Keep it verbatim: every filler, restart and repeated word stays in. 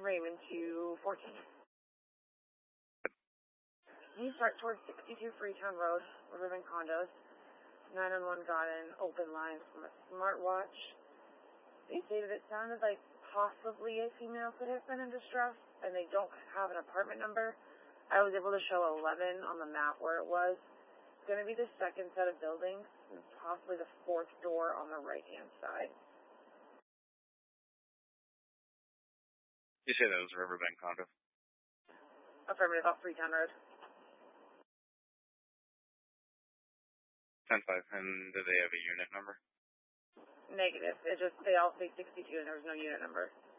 Raymond to fourteen. You start towards sixty-two Freetown Road, Riverbend Condos. nine one one got an open line from a smartwatch. They stated it sounded like possibly a female could have been in distress, and they don't have an apartment number. I was able to show eleven on the map where it was. It's going to be the second set of buildings, and possibly the fourth door on the right-hand side. You say that was Riverbend Condo? Affirmative, off Freetown Road. ten five, and do they have a unit number? Negative. It just, they all say sixty-two, and there was no unit number.